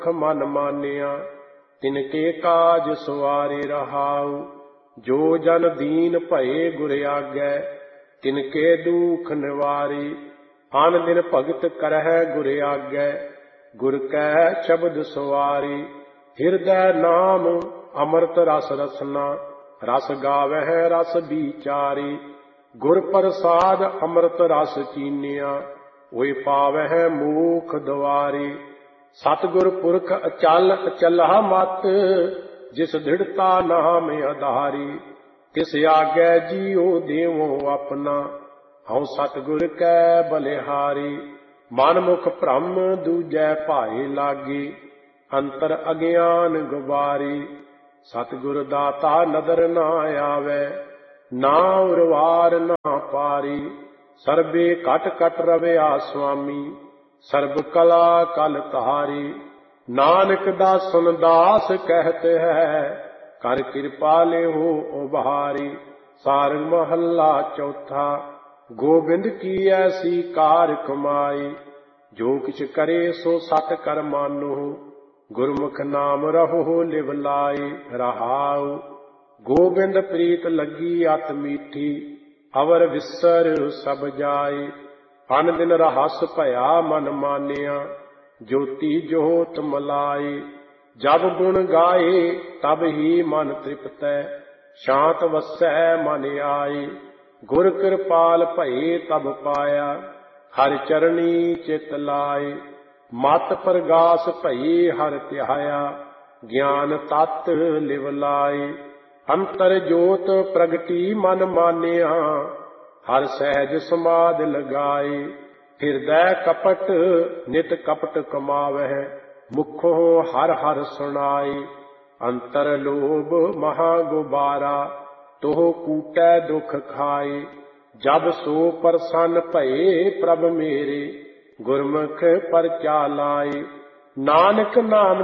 मन मानिया तिनके काज सवारे रहाऊ। जो जन दीन भये गुर आगै तिनके दुख निवारी। आन दिन भगत करह गुर आगै गुर कह शब्द सवारी। हिरदै नाम अमृत रस रसना रस गावह रस विचारी। गुर प्रसाद अमृत रस चीनिया ओए पावह मूख द्वारी। सतगुर पुरख अचल अचला मत जिस दृढ़ता नाम आधारी। तिस आगे जियो देवो अपना हऊँ सतगुर कै बलिहारी। मन मुख भ्रम दूजै भाए लागे अंतर अज्ञान गुबारी। सतगुर दाता नदर ना आवे ना उरवार ना पारी। सर्बे कट कट रविया स्वामी सर्ब कला कल तारी। नानक दासन दास कहते है कर कृपा ले हो उबारी। सारंग महला चौथा। गोबिंद की ऐसी कार कमाई जो किछ करे सो सत कर मानो। गुरमुख नाम रहो लिव लाई रहाऊ। गोबिंद प्रीत लगी अत मीठी अवर विसर सब जाए। अन दिन रहस भया मन मानिया ज्योति जोत मलाए। जब गुण गाए तब ही मन तृप्तै शांत वसै मन आए। गुर कृपाल भये तब पाया हर चरणी चित लाए। मत प्रगास भये हर त्याया ज्ञान तत् लिव लाए। अंतर जोत प्रगटी मन मानिया हर सहज समाध लगाए। हृदय कपट नित कपट कमावह मुखों हर हर सुनाए। अंतर लोभ महा गुबारा तोह कूटै दुख खाए। जब सो प्रसन्न भये प्रभ मेरे गुरमुख परचा लाए। नानक नाम